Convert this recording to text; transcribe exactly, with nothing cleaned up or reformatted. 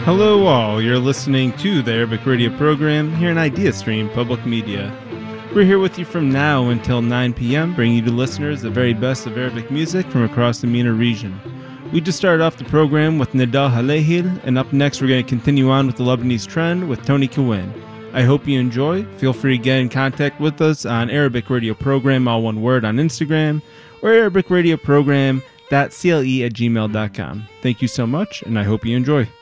Hello all, you're listening to the Arabic radio program here on IdeaStream Public Media. We're here with you from now until nine p.m., bringing you to listeners the very best of Arabic music from across the MENA region. We just started off the program with Nida Halehil, and up next we're going to continue on with the Lebanese trend with Tony Cohen. I hope you enjoy. Feel free to get in contact with us on Arabic Radio Program, all one word, on Instagram, or Arabic Radio Program dot C L E at gmail dot com. Thank you so much, and I hope you enjoy.